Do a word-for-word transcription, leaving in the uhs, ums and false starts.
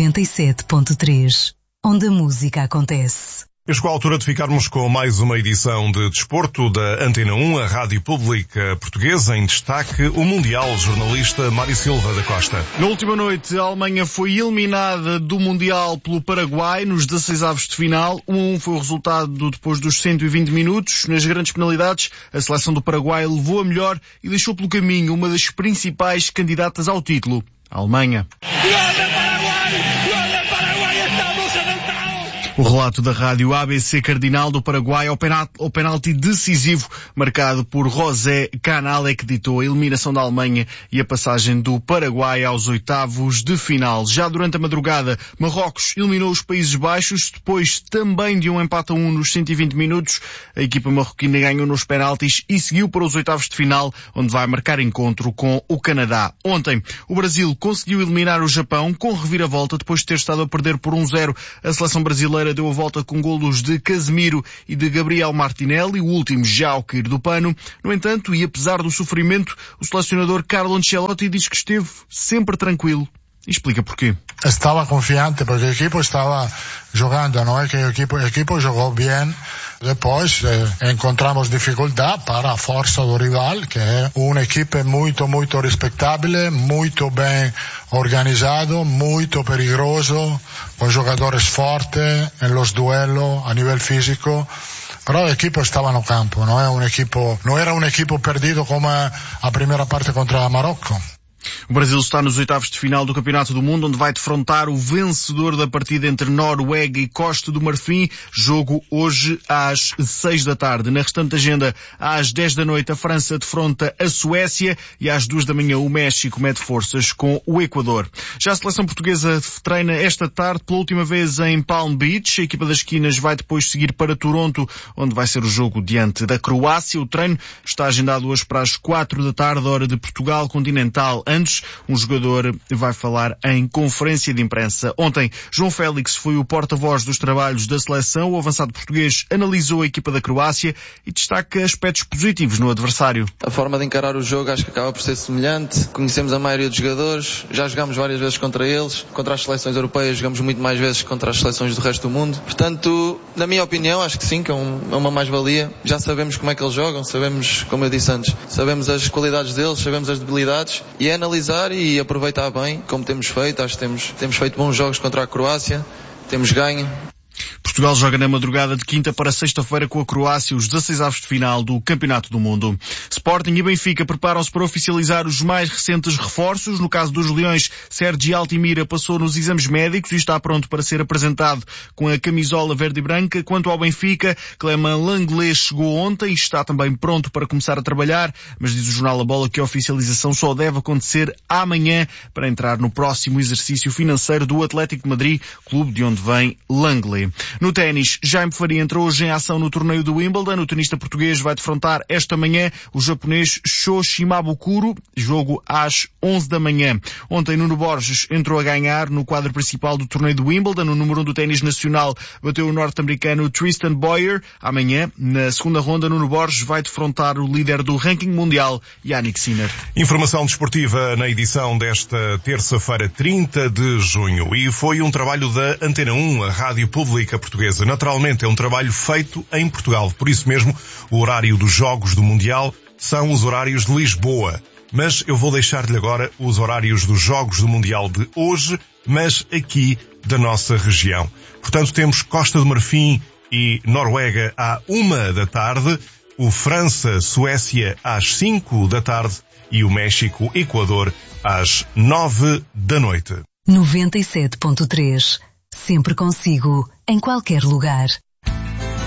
noventa e sete ponto três, onde a música acontece. Chegou a altura de ficarmos com mais uma edição de Desporto da Antena um, a Rádio Pública Portuguesa. Em destaque, o Mundial, jornalista Mário Silva da Costa. Na última noite, a Alemanha foi eliminada do Mundial pelo Paraguai nos dezasseis avos de final. um a um foi o resultado depois dos cento e vinte minutos. Nas grandes penalidades, a seleção do Paraguai levou a melhor e deixou pelo caminho uma das principais candidatas ao título, a Alemanha. O relato da rádio A B C Cardinal do Paraguai ao penalti decisivo marcado por José Canal é que ditou a eliminação da Alemanha e a passagem do Paraguai aos oitavos de final. Já durante a madrugada, Marrocos eliminou os Países Baixos, depois também de um empate a um nos cento e vinte minutos. A equipa marroquina ganhou nos penaltis e seguiu para os oitavos de final, onde vai marcar encontro com o Canadá. Ontem, o Brasil conseguiu eliminar o Japão com reviravolta depois de ter estado a perder por um a zero. A seleção brasileira deu a volta com golos de Casemiro e de Gabriel Martinelli, o último já ao cair do pano. No entanto, e apesar do sofrimento, o selecionador Carlo Ancelotti diz que esteve sempre tranquilo. E explica porquê. Estava confiante porque o equipo estava jogando, não é que o equipo, o equipo jogou bem. Depois eh, encontramos dificuldade para a força do rival, que é uma equipe muito, muito respeitável, muito bem organizado, muito perigoso, com jogadores fortes nos duelos a nível físico. Però l'equipo stava no campo, non, è un equipo, non era un equipo perdido come a primeira parte contra Marocco. O Brasil está nos oitavos de final do Campeonato do Mundo, onde vai defrontar o vencedor da partida entre Noruega e Costa do Marfim. Jogo hoje às seis da tarde. Na restante agenda, às dez da noite, a França defronta a Suécia e às duas da manhã o México mede forças com o Equador. Já a seleção portuguesa treina esta tarde pela última vez em Palm Beach. A equipa das esquinas vai depois seguir para Toronto, onde vai ser o jogo diante da Croácia. O treino está agendado hoje para as quatro da tarde, hora de Portugal continental. Antes, um jogador vai falar em conferência de imprensa. Ontem, João Félix foi o porta-voz dos trabalhos da seleção. O avançado português analisou a equipa da Croácia e destaca aspectos positivos no adversário. A forma de encarar o jogo acho que acaba por ser semelhante. Conhecemos a maioria dos jogadores, já jogámos várias vezes contra eles. Contra as seleções europeias jogamos muito mais vezes que contra as seleções do resto do mundo. Portanto, na minha opinião, acho que sim, que é, um, é uma mais-valia. Já sabemos como é que eles jogam, sabemos, como eu disse antes, sabemos as qualidades deles, sabemos as debilidades e é analisar e aproveitar bem, como temos feito. Acho que temos, temos feito bons jogos contra a Croácia, temos ganho. Portugal joga na madrugada de quinta para sexta-feira com a Croácia, os dezasseis avos de final do Campeonato do Mundo. Sporting e Benfica preparam-se para oficializar os mais recentes reforços. No caso dos Leões, Sergi Altimira passou nos exames médicos e está pronto para ser apresentado com a camisola verde e branca. Quanto ao Benfica, Clément Langlais chegou ontem e está também pronto para começar a trabalhar, mas diz o jornal A Bola que a oficialização só deve acontecer amanhã para entrar no próximo exercício financeiro do Atlético de Madrid, clube de onde vem Langlais. No ténis, Jaime Faria entrou hoje em ação no torneio do Wimbledon. O tenista português vai defrontar esta manhã o japonês Sho Shimabukuro, jogo às onze da manhã. Ontem, Nuno Borges entrou a ganhar no quadro principal do torneio do Wimbledon. O número um do ténis nacional bateu o norte-americano Tristan Boyer. Amanhã, na segunda ronda, Nuno Borges vai defrontar o líder do ranking mundial, Jannik Sinner. Informação desportiva na edição desta terça-feira, trinta de junho. E foi um trabalho da Antena um, a Rádio Pública Portuguesa. Naturalmente é um trabalho feito em Portugal. Por isso mesmo, o horário dos Jogos do Mundial são os horários de Lisboa. Mas eu vou deixar-lhe agora os horários dos Jogos do Mundial de hoje, mas aqui da nossa região. Portanto, temos Costa do Marfim e Noruega à uma da tarde, o França-Suécia às cinco da tarde e o México-Equador às nove da noite. noventa e sete ponto três. Sempre consigo, em qualquer lugar.